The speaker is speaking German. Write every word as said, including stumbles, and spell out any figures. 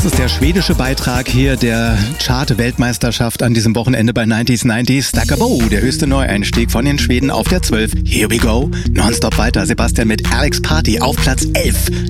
Das ist der schwedische Beitrag hier der Chart-Weltmeisterschaft an diesem Wochenende bei neunzig neunzig. Stackabo, der höchste Neueinstieg von den Schweden auf der zwölf. Here we go. Nonstop weiter. Sebastian mit Alex Party auf Platz elf.